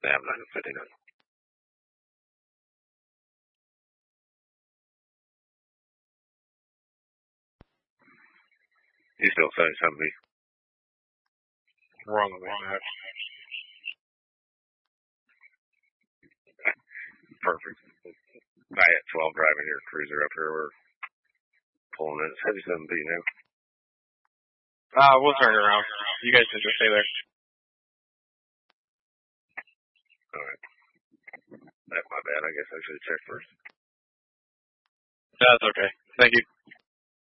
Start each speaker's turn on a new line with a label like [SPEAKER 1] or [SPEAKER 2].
[SPEAKER 1] Yeah, I'm not 59. You still saying something
[SPEAKER 2] wrong with that.
[SPEAKER 1] Perfect. I at 12 driving your cruiser up here. We're pulling in. It's 77B now.
[SPEAKER 2] We'll turn it around. You guys can just stay there.
[SPEAKER 1] All right. That's my bad. I guess I should have checked first.
[SPEAKER 2] That's okay. Thank you.